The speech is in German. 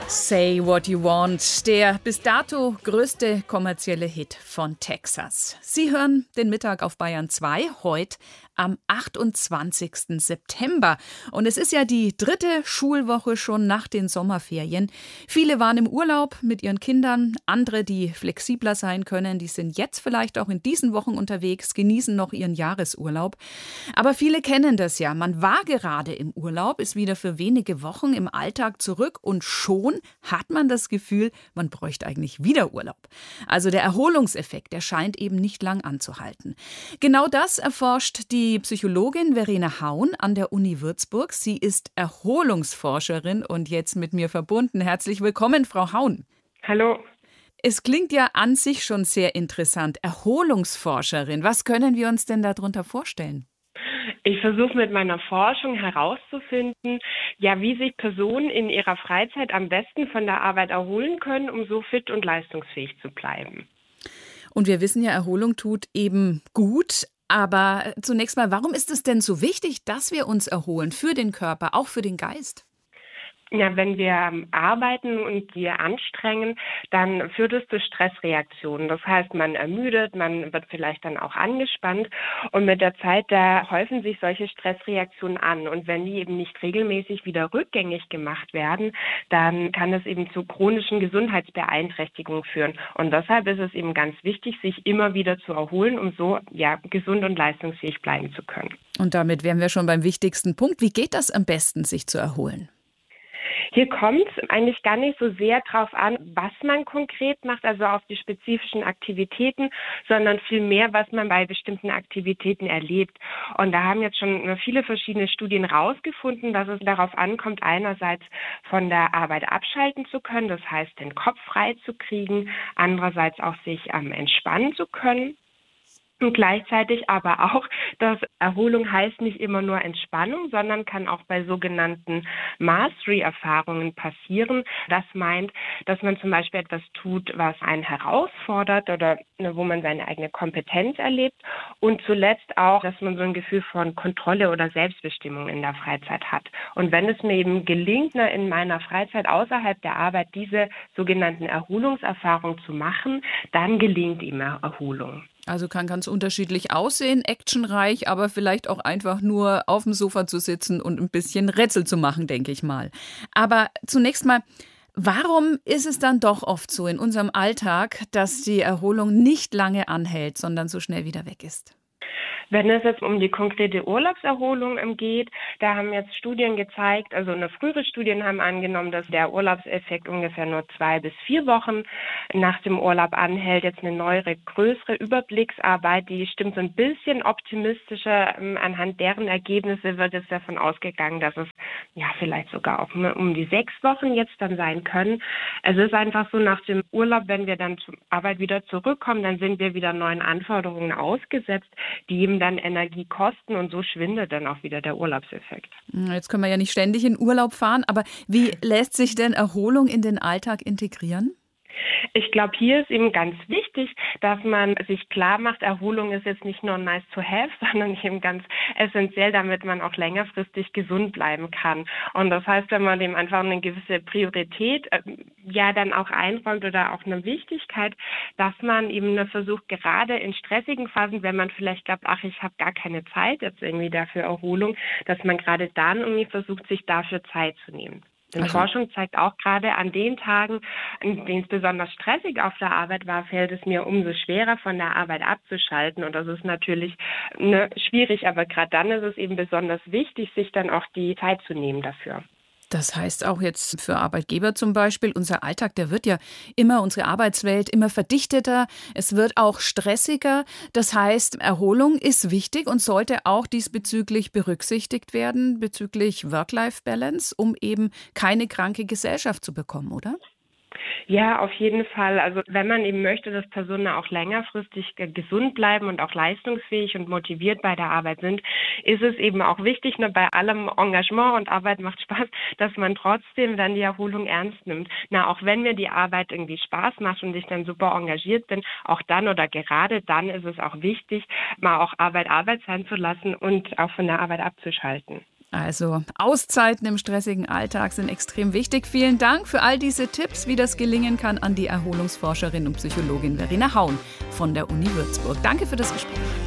Say What You Want, der bis dato größte kommerzielle Hit von Texas. Sie hören den Mittag auf Bayern 2, heute am 28. September. Und es ist ja die dritte Schulwoche schon nach den Sommerferien. Viele waren im Urlaub mit ihren Kindern, andere, die flexibler sein können, die sind jetzt vielleicht auch in diesen Wochen unterwegs, genießen noch ihren Jahresurlaub. Aber viele kennen das ja. Man war gerade im Urlaub, ist wieder für wenige Wochen im Alltag zurück und schon hat man das Gefühl, man bräuchte eigentlich wieder Urlaub. Also der Erholungseffekt, der scheint eben nicht lang anzuhalten. Genau das erforscht die Psychologin Verena Haun an der Uni Würzburg. Sie ist Erholungsforscherin und jetzt mit mir verbunden. Herzlich willkommen, Frau Haun. Hallo. Es klingt ja an sich schon sehr interessant. Erholungsforscherin, was können wir uns denn darunter vorstellen? Ich versuche mit meiner Forschung herauszufinden, wie sich Personen in ihrer Freizeit am besten von der Arbeit erholen können, um so fit und leistungsfähig zu bleiben. Und wir wissen ja, Erholung tut eben gut. Aber zunächst mal, warum ist es denn so wichtig, dass wir uns erholen für den Körper, auch für den Geist? Ja, wenn wir arbeiten und wir anstrengen, dann führt es zu Stressreaktionen. Das heißt, man ermüdet, man wird vielleicht dann auch angespannt und mit der Zeit, da häufen sich solche Stressreaktionen an. Und wenn die eben nicht regelmäßig wieder rückgängig gemacht werden, dann kann es eben zu chronischen Gesundheitsbeeinträchtigungen führen. Und deshalb ist es eben ganz wichtig, sich immer wieder zu erholen, um so gesund und leistungsfähig bleiben zu können. Und damit wären wir schon beim wichtigsten Punkt. Wie geht das am besten, sich zu erholen? Hier kommt es eigentlich gar nicht so sehr darauf an, was man konkret macht, also auf die spezifischen Aktivitäten, sondern vielmehr, was man bei bestimmten Aktivitäten erlebt. Und da haben jetzt schon viele verschiedene Studien rausgefunden, dass es darauf ankommt, einerseits von der Arbeit abschalten zu können, das heißt, den Kopf frei zu kriegen, andererseits auch sich entspannen zu können. Und gleichzeitig aber auch, dass Erholung heißt nicht immer nur Entspannung, sondern kann auch bei sogenannten Mastery-Erfahrungen passieren. Das meint, dass man zum Beispiel etwas tut, was einen herausfordert oder wo man seine eigene Kompetenz erlebt. Und zuletzt auch, dass man so ein Gefühl von Kontrolle oder Selbstbestimmung in der Freizeit hat. Und wenn es mir eben gelingt, in meiner Freizeit außerhalb der Arbeit diese sogenannten Erholungserfahrungen zu machen, dann gelingt ihm Erholung. Also kann ganz unterschiedlich aussehen, actionreich, aber vielleicht auch einfach nur auf dem Sofa zu sitzen und ein bisschen Rätsel zu machen, denke ich mal. Aber zunächst mal, warum ist es dann doch oft so in unserem Alltag, dass die Erholung nicht lange anhält, sondern so schnell wieder weg ist? Wenn es jetzt um die konkrete Urlaubserholung geht, da haben jetzt Studien gezeigt, also frühere Studien haben angenommen, dass der Urlaubseffekt ungefähr nur 2 bis 4 Wochen nach dem Urlaub anhält. Jetzt eine neuere, größere Überblicksarbeit, die stimmt so ein bisschen optimistischer. Anhand deren Ergebnisse wird jetzt davon ausgegangen, dass es vielleicht sogar auch um die 6 Wochen jetzt dann sein können. Es ist einfach so, nach dem Urlaub, wenn wir dann zur Arbeit wieder zurückkommen, dann sind wir wieder neuen Anforderungen ausgesetzt, die eben dann Energie kosten und so schwindet dann auch wieder der Urlaubseffekt. Jetzt können wir ja nicht ständig in Urlaub fahren, aber wie lässt sich denn Erholung in den Alltag integrieren? Ich glaube, hier ist eben ganz wichtig, dass man sich klar macht, Erholung ist jetzt nicht nur nice to have, sondern eben ganz essentiell, damit man auch längerfristig gesund bleiben kann. Und das heißt, wenn man dem einfach eine gewisse Priorität dann auch einräumt oder auch eine Wichtigkeit, dass man eben versucht, gerade in stressigen Phasen, wenn man vielleicht glaubt, ich habe gar keine Zeit jetzt irgendwie dafür Erholung, dass man gerade dann irgendwie versucht, sich dafür Zeit zu nehmen. Denn Forschung zeigt auch gerade an den Tagen, an denen es besonders stressig auf der Arbeit war, fällt es mir umso schwerer, von der Arbeit abzuschalten. Und das ist natürlich schwierig, aber gerade dann ist es eben besonders wichtig, sich dann auch die Zeit zu nehmen dafür. Das heißt auch jetzt für Arbeitgeber zum Beispiel, unser Alltag, der wird ja unsere Arbeitswelt immer verdichteter, es wird auch stressiger. Das heißt, Erholung ist wichtig und sollte auch diesbezüglich berücksichtigt werden, bezüglich Work-Life-Balance, um eben keine kranke Gesellschaft zu bekommen, oder? Ja, auf jeden Fall. Also wenn man eben möchte, dass Personen auch längerfristig gesund bleiben und auch leistungsfähig und motiviert bei der Arbeit sind, ist es eben auch wichtig, bei allem Engagement und Arbeit macht Spaß, dass man trotzdem dann die Erholung ernst nimmt. Auch wenn mir die Arbeit irgendwie Spaß macht und ich dann super engagiert bin, auch dann oder gerade dann ist es auch wichtig, mal auch Arbeit sein zu lassen und auch von der Arbeit abzuschalten. Also Auszeiten im stressigen Alltag sind extrem wichtig. Vielen Dank für all diese Tipps, wie das gelingen kann, an die Erholungsforscherin und Psychologin Verena Haun von der Uni Würzburg. Danke für das Gespräch.